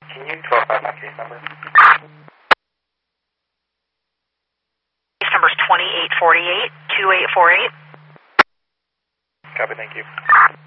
Can you verify my case number? Case number is 2848-2848. Copy, thank you.